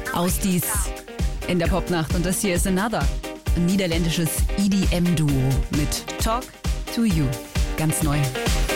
Ausdies in der Popnacht. Und das hier ist Another, ein niederländisches EDM-Duo mit Talk to You. Ganz neu.